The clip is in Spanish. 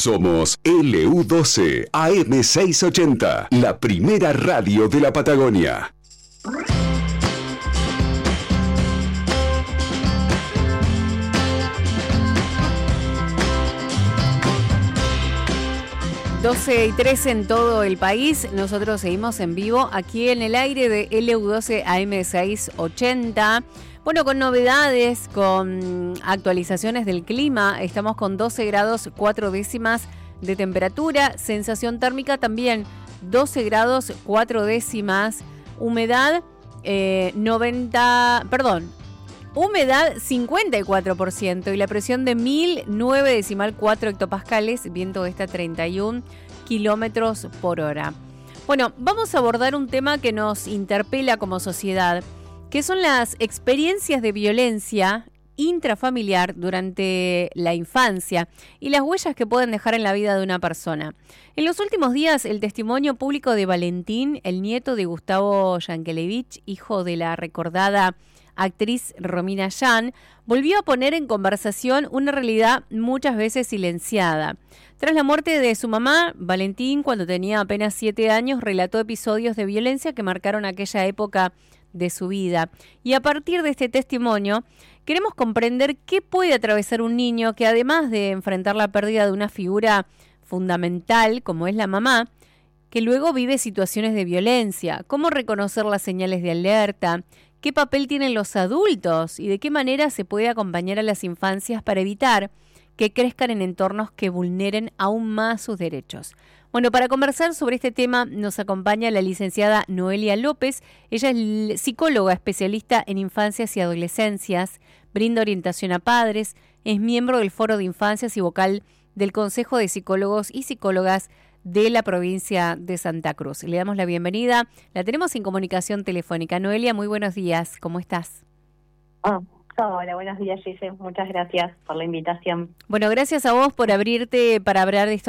Somos LU12 AM680, la primera radio de la Patagonia. Doce y 3 en todo el país. Nosotros seguimos en vivo aquí en el aire de LU12 AM680. Bueno, con novedades, con actualizaciones del clima. Estamos con 12 grados 4 décimas de temperatura. Sensación térmica también 12 grados 4 décimas. Humedad humedad 54% y la presión de 1009,4 hectopascales, viento de esta 31 kilómetros por hora. Bueno, vamos a abordar un tema que nos interpela como sociedad, que son las experiencias de violencia intrafamiliar durante la infancia y las huellas que pueden dejar en la vida de una persona. En los últimos días, el testimonio público de Valentín, el nieto de Gustavo Yankelevich, hijo de la recordada actriz Romina Yan, volvió a poner en conversación una realidad muchas veces silenciada. Tras la muerte de su mamá, Valentín, cuando tenía apenas 7 años, relató episodios de violencia que marcaron aquella época de su vida. Y a partir de este testimonio, queremos comprender qué puede atravesar un niño que, además de enfrentar la pérdida de una figura fundamental, como es la mamá, que luego vive situaciones de violencia, cómo reconocer las señales de alerta, qué papel tienen los adultos y de qué manera se puede acompañar a las infancias para evitar que crezcan en entornos que vulneren aún más sus derechos. Bueno, para conversar sobre este tema nos acompaña la licenciada Noelia López. Ella es psicóloga especialista en infancias y adolescencias, brinda orientación a padres, es miembro del Foro de Infancias y vocal del Consejo de Psicólogos y Psicólogas de la provincia de Santa Cruz. Le damos la bienvenida. La tenemos en comunicación telefónica. Noelia, muy buenos días. ¿Cómo estás? Hola, buenos días, Gise. Muchas gracias por la invitación. Bueno, gracias a vos por abrirte para hablar de estos